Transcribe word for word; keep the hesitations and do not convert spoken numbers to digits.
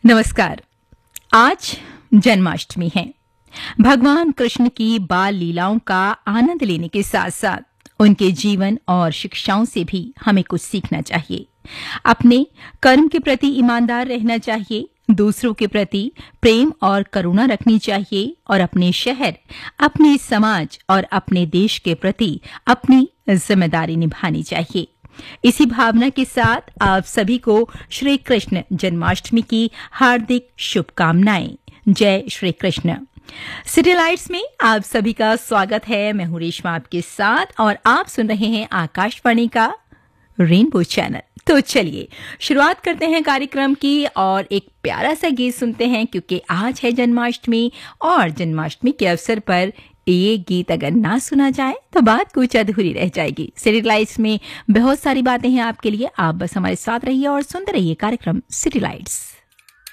नमस्कार। आज जन्माष्टमी है। भगवान कृष्ण की बाल लीलाओं का आनंद लेने के साथ साथ उनके जीवन और शिक्षाओं से भी हमें कुछ सीखना चाहिए। अपने कर्म के प्रति ईमानदार रहना चाहिए, दूसरों के प्रति प्रेम और करुणा रखनी चाहिए और अपने शहर, अपने समाज और अपने देश के प्रति अपनी जिम्मेदारी निभानी चाहिए। इसी भावना के साथ आप सभी को श्री कृष्ण जन्माष्टमी की हार्दिक शुभकामनाएं। जय श्री कृष्ण। सिटी लाइट्स में आप सभी का स्वागत है। मैं हूं रेशमा आपके साथ और आप सुन रहे हैं आकाशवाणी का रेनबो चैनल। तो चलिए शुरुआत करते हैं कार्यक्रम की और एक प्यारा सा गीत सुनते हैं, क्योंकि आज है जन्माष्टमी और जन्माष्टमी के अवसर पर ये गीत अगर ना सुना जाए तो बात कुछ अधूरी रह जाएगी। सिटी लाइट्स में बहुत सारी बातें हैं आपके लिए, आप बस हमारे साथ रहिए और सुनते रहिए कार्यक्रम सिटी लाइट्स।